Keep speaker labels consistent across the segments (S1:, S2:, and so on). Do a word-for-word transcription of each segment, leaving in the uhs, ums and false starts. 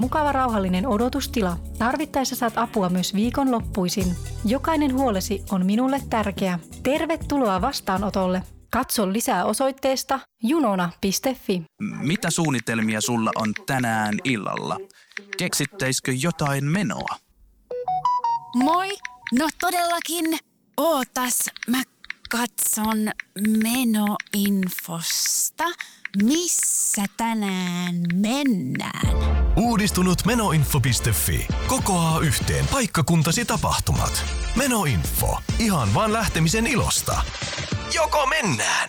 S1: Mukava rauhallinen odotustila. Tarvittaessa saat apua myös viikonloppuisin. Jokainen huolesi on minulle tärkeä. Tervetuloa vastaanotolle. Katso lisää osoitteesta junona piste fi.
S2: Mitä suunnitelmia sulla on tänään illalla? Keksittäisikö jotain menoa?
S3: Moi! No todellakin. Ootas, mä katson menoinfosta. Missä tänään mennään?
S4: Uudistunut menoinfo piste fi kokoaa yhteen paikkakuntasi tapahtumat. Menoinfo. Ihan vaan lähtemisen ilosta. Joko mennään?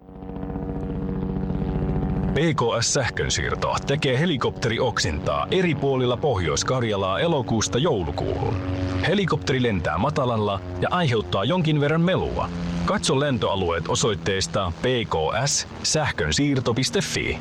S5: P K S-sähkönsiirto tekee helikopterioksintaa eri puolilla Pohjois-Karjalaa elokuusta joulukuuhun. Helikopteri lentää matalalla ja aiheuttaa jonkin verran melua. Katso lentoalueet osoitteesta p k s sähkönsiirto piste fi.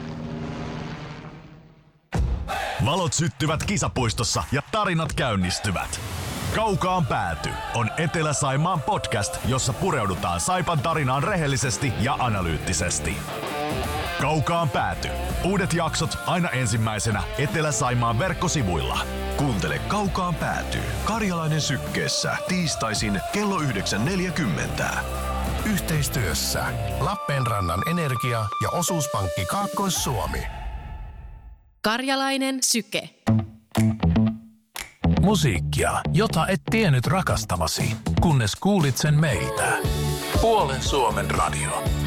S6: Valot syttyvät kisapuistossa ja tarinat käynnistyvät. Kaukaan pääty on Etelä-Saimaan podcast, jossa pureudutaan Saipan tarinaan rehellisesti ja analyyttisesti. Kaukaan pääty. Uudet jaksot aina ensimmäisenä Etelä-Saimaan verkkosivuilla.
S4: Kuuntele Kaukaan pääty. Karjalainen sykkeessä tiistaisin kello yhdeksän neljäkymmentä. Yhteistyössä Lappeenrannan Energia ja Osuuspankki Kaakkois-Suomi.
S7: Karjalainen syke.
S8: Musiikkia, jota et tiennyt rakastavasi, kunnes kuulit sen meiltä. Puolen Suomen radio.